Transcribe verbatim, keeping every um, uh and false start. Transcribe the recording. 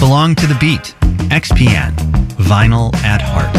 belong to the beat. X P N, vinyl at heart.